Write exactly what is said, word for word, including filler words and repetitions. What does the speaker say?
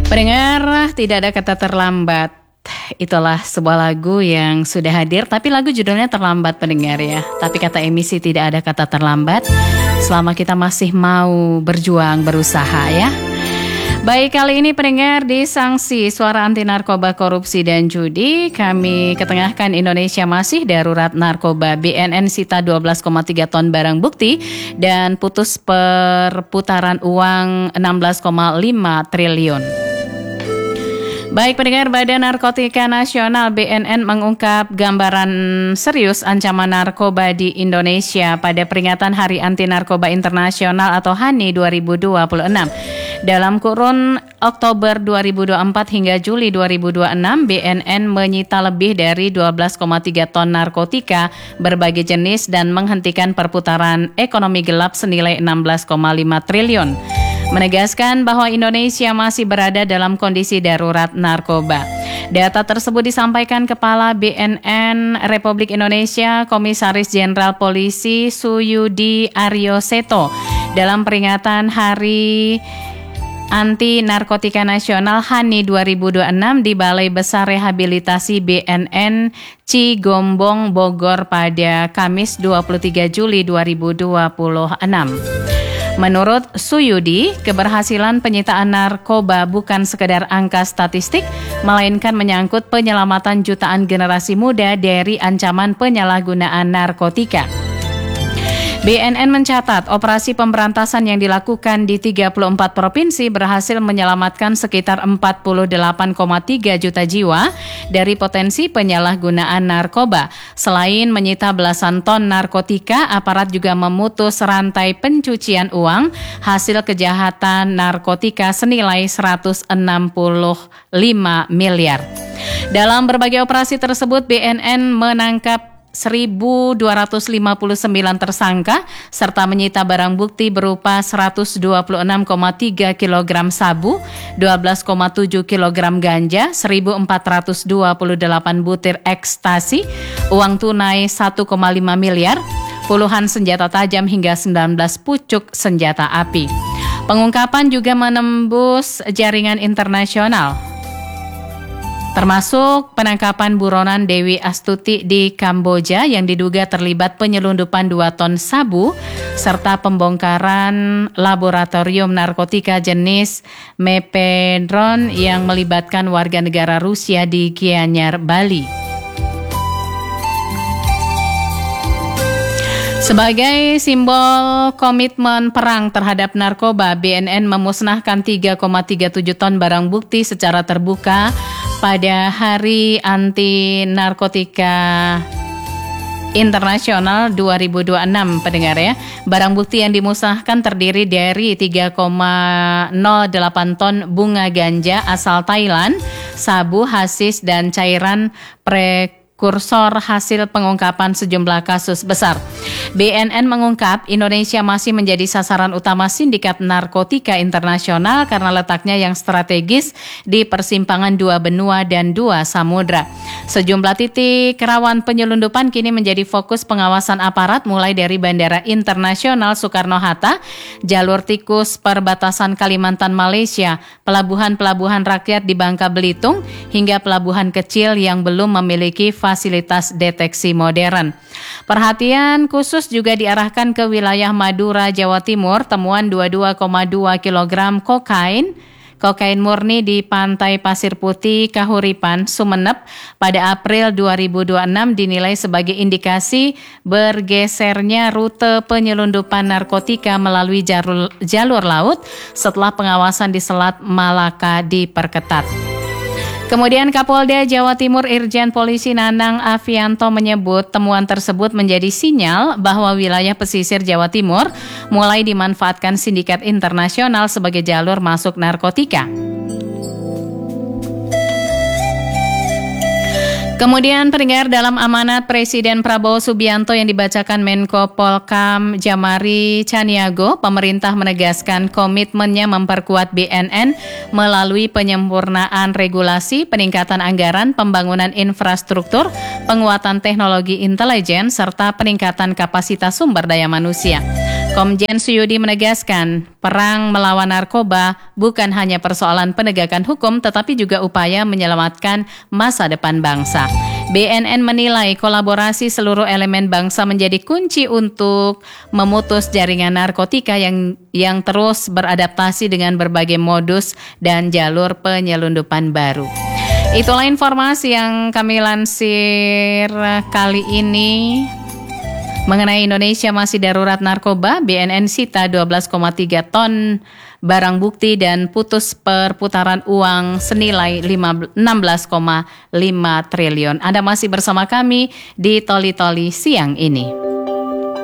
Pendengar, tidak ada kata terlambat. Itulah sebuah lagu yang sudah hadir, tapi lagu judulnya Terlambat pendengar ya. Tapi kata emisi tidak ada kata terlambat selama kita masih mau berjuang, berusaha ya. Baik, kali ini pendengar di Sanksi Suara Anti Narkoba Korupsi dan Judi, kami ketengahkan Indonesia masih darurat narkoba. B N N sita dua belas koma tiga ton barang bukti dan putus perputaran uang enam belas koma lima triliun. Baik pendengar, Badan Narkotika Nasional B N N mengungkap gambaran serius ancaman narkoba di Indonesia pada peringatan Hari Anti Narkoba Internasional atau H A N I dua ribu dua puluh enam. Dalam kurun Oktober dua ribu dua puluh empat hingga Juli dua ribu dua puluh enam, B N N menyita lebih dari dua belas koma tiga ton narkotika berbagai jenis dan menghentikan perputaran ekonomi gelap senilai enam belas koma lima triliun. Menegaskan bahwa Indonesia masih berada dalam kondisi darurat narkoba. Data tersebut disampaikan Kepala B N N Republik Indonesia, Komisaris Jenderal Polisi Suyudi Aryo Seto dalam peringatan Hari Anti Narkotika Nasional H A N I dua ribu dua puluh enam di Balai Besar Rehabilitasi B N N Cigombong, Bogor pada Kamis dua puluh tiga Juli dua ribu dua puluh enam. Menurut Suyudi, keberhasilan penyitaan narkoba bukan sekedar angka statistik, melainkan menyangkut penyelamatan jutaan generasi muda dari ancaman penyalahgunaan narkotika. B N N mencatat operasi pemberantasan yang dilakukan di tiga puluh empat provinsi berhasil menyelamatkan sekitar empat puluh delapan koma tiga juta jiwa dari potensi penyalahgunaan narkoba. Selain menyita belasan ton narkotika, aparat juga memutus rantai pencucian uang hasil kejahatan narkotika senilai seratus enam puluh lima miliar. Dalam berbagai operasi tersebut, B N N menangkap seribu dua ratus lima puluh sembilan tersangka serta menyita barang bukti berupa seratus dua puluh enam koma tiga kilogram sabu, dua belas koma tujuh kilogram ganja, seribu empat ratus dua puluh delapan butir ekstasi, uang tunai satu koma lima miliar, puluhan senjata tajam hingga sembilan belas pucuk senjata api. Pengungkapan juga menembus jaringan internasional, termasuk penangkapan buronan Dewi Astuti di Kamboja yang diduga terlibat penyelundupan dua ton sabu serta pembongkaran laboratorium narkotika jenis mepedron yang melibatkan warga negara Rusia di Gianyar, Bali. Sebagai simbol komitmen perang terhadap narkoba, B N N memusnahkan tiga koma tiga tujuh ton barang bukti secara terbuka pada Hari Anti Narkotika Internasional dua ribu dua puluh enam, pendengar ya. Barang bukti yang dimusnahkan terdiri dari tiga koma nol delapan ton bunga ganja asal Thailand, sabu, hasis, dan cairan pre kursor hasil pengungkapan sejumlah kasus besar. B N N mengungkap Indonesia masih menjadi sasaran utama sindikat narkotika internasional karena letaknya yang strategis di persimpangan dua benua dan dua samudra. Sejumlah titik rawan penyelundupan kini menjadi fokus pengawasan aparat mulai dari Bandara Internasional Soekarno-Hatta, jalur tikus perbatasan Kalimantan Malaysia, pelabuhan-pelabuhan rakyat di Bangka Belitung, hingga pelabuhan kecil yang belum memiliki fasilitas deteksi modern. Perhatian khusus juga diarahkan ke wilayah Madura, Jawa Timur. Temuan dua puluh dua koma dua kilogram kokain, kokain murni di Pantai Pasir Putih, Kahuripan, Sumeneb pada April dua ribu dua puluh enam dinilai sebagai indikasi bergesernya rute penyelundupan narkotika melalui jalur, jalur laut setelah pengawasan di Selat Malaka diperketat. Kemudian Kapolda Jawa Timur Irjen Polisi Nanang Afianto menyebut temuan tersebut menjadi sinyal bahwa wilayah pesisir Jawa Timur mulai dimanfaatkan sindikat internasional sebagai jalur masuk narkotika. Kemudian pendengar, dalam amanat Presiden Prabowo Subianto yang dibacakan Menko Polkam Jamari Caniago, pemerintah menegaskan komitmennya memperkuat B N N melalui penyempurnaan regulasi, peningkatan anggaran, pembangunan infrastruktur, penguatan teknologi intelijen, serta peningkatan kapasitas sumber daya manusia. Komjen Suyudi menegaskan, perang melawan narkoba bukan hanya persoalan penegakan hukum tetapi juga upaya menyelamatkan masa depan bangsa. B N N menilai kolaborasi seluruh elemen bangsa menjadi kunci untuk memutus jaringan narkotika yang yang terus beradaptasi dengan berbagai modus dan jalur penyelundupan baru. Itulah informasi yang kami lansir kali ini. Mengenai Indonesia masih darurat narkoba, B N N sita dua belas koma tiga ton barang bukti dan putus perputaran uang senilai enam belas koma lima triliun. Anda masih bersama kami di Toli Toli siang ini.